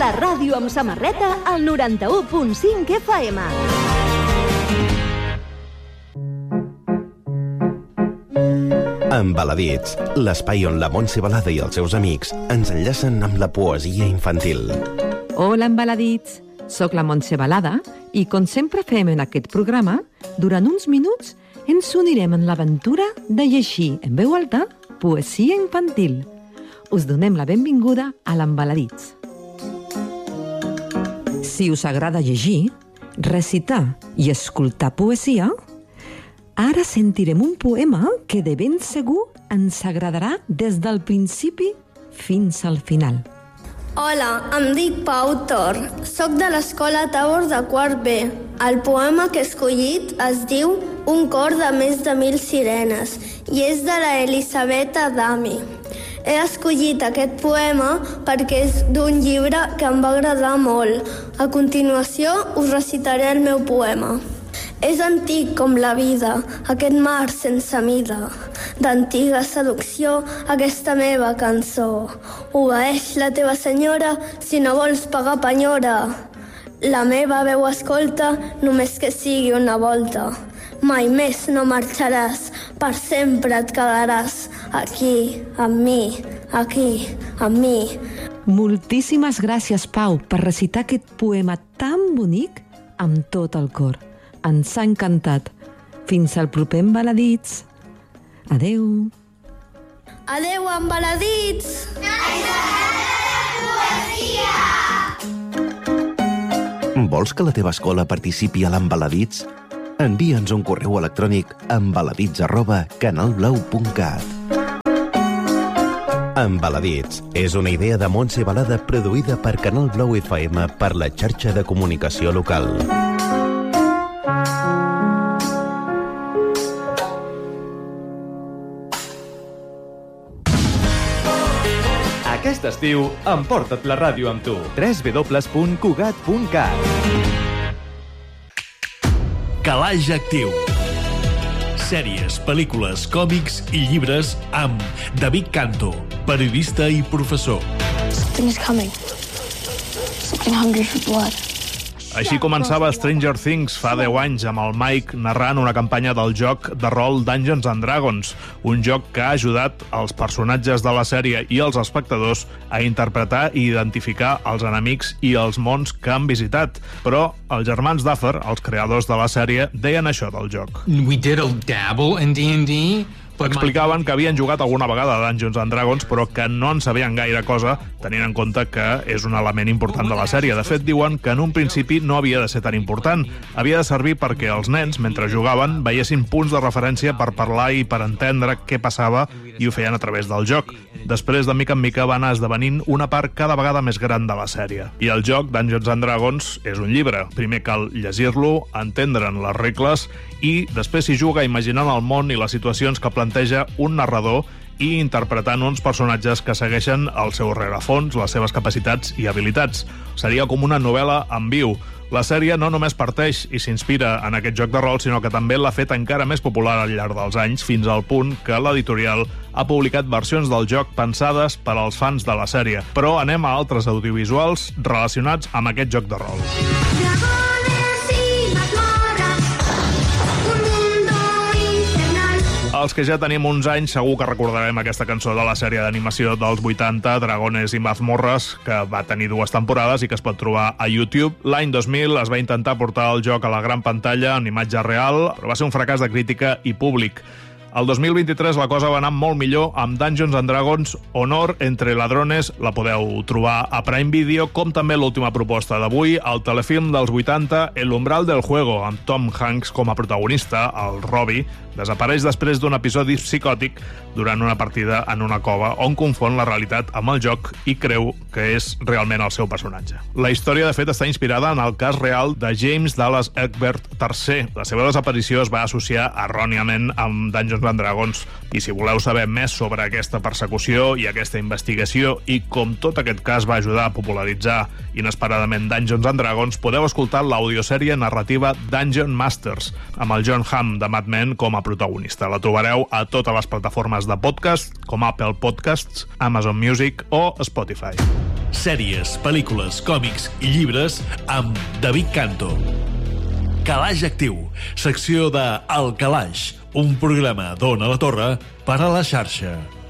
La ràdio amb samarreta al 91.5 FM. Embaladits, l'espai on la Montse Balada i els seus amics ens enllacen amb la poesia infantil. Hola, Embaladits! Soc la Montse Balada i, com sempre fem en aquest programa, durant uns minuts ens unirem en l'aventura de llegir en veu alta poesia infantil. Us donem la benvinguda a l'Embaladits. Si us agrada llegir, recitar i escoltar poesia, ara sentirem un poema que de ben segur ens agradarà des del principi fins al final. Hola, em dic Pau Tor. Soc de l'escola Tabor de quart B. El poema que he escollit es diu Un cor de més de 1000 sirenes i és de la Elisabetta Adami. He escollit aquest poema perquè és d'un llibre que em va agradar molt. A continuació us recitaré el meu poema. És antic com la vida, aquest mar sense mida. D'antiga seducció, aquesta meva cançó. Obeeix la teva senyora si no vols pagar penyora. La meva veu escolta, només que sigui una volta. Mai més no marxaràs, per sempre et quedaràs. Aquí, amb mi, aquí, amb mi. Moltíssimes gràcies, Pau, per recitar aquest poema tan bonic amb tot el cor. Ens ha encantat. Fins al proper Embaladits. Adeu. Adeu, Embaladits! Vols que la teva escola participi a l'Embaladits? Envia'ns un correu electrònic a embaladits@canalblau.cat. Embaladits és una idea de Montse Balada produïda per Canal Blau FM per la xarxa de comunicació local. Aquest estiu, emporta't la ràdio amb tu. www.cugat.cat. Calaix Actiu. Sèries, pel·lícules, còmics i llibres amb David Canto, periodista i professor. Something is coming. Something hungry for blood. Així començava Stranger Things fa 10 anys amb el Mike narrant una campanya del joc de rol Dungeons and Dragons, un joc que ha ajudat els personatges de la sèrie i els espectadors a interpretar i identificar els enemics i els mons que han visitat. Però els germans Duffer, els creadors de la sèrie, deien això del joc. We did a dabble in D&D. Explicaven que havien jugat alguna vegada a Dungeons and Dragons, però que no en sabien gaire cosa, tenint en compte que és un element important de la sèrie. De fet, diuen que en un principi no havia de ser tan important. Havia de servir perquè els nens, mentre jugaven, veiessin punts de referència per parlar i per entendre què passava, i ho feien a través del joc. Després, de mica en mica, va anar esdevenint una part cada vegada més gran de la sèrie. I el joc, Dungeons and Dragons, és un llibre. Primer cal llegir-lo, entendre'n les regles, i després s'hi juga imaginant el món i les situacions que planteja un narrador i interpretant uns personatges que segueixen el seu rerefons, les seves capacitats i habilitats. Seria com una novel·la en viu. La sèrie no només parteix i s'inspira en aquest joc de rol, sinó que també l'ha fet encara més popular al llarg dels anys, fins al punt que l'editorial ha publicat versions del joc pensades per als fans de la sèrie. Però anem a altres audiovisuals relacionats amb aquest joc de rol. Els que ja tenim uns anys segur que recordarem aquesta cançó de la sèrie d'animació dels 80, Dragones i Mazmorras, que va tenir 2 temporades i que es pot trobar a YouTube. L'any 2000 es va intentar portar el joc a la gran pantalla en imatge real, però va ser un fracàs de crítica i públic. El 2023 la cosa va anar molt millor amb Dungeons and Dragons Honor entre ladrones. La podeu trobar a Prime Video, com també l'última proposta d'avui, el telefilm dels 80, El umbral del juego, amb Tom Hanks com a protagonista, el Robbie, desapareix després d'un episodi psicòtic durant una partida en una cova on confon la realitat amb el joc i creu que és realment el seu personatge. La història, de fet, està inspirada en el cas real de James Dallas Egbert III. La seva desaparició es va associar erròniament amb Dungeons and Dragons, i si voleu saber més sobre aquesta persecució i aquesta investigació i com tot aquest cas va ajudar a popularitzar inesperadament Dungeons and Dragons, podeu escoltar l'audiosèrie narrativa Dungeon Masters, amb el John Hamm de Mad Men com a protagonista. La trobareu a totes les plataformes de podcast, com Apple Podcasts, Amazon Music o Spotify. Sèries, pel·lícules, còmics i llibres amb David Canto. Calaix Actiu, secció de El Calaix, un programa d'Ona la Torre per a la xarxa.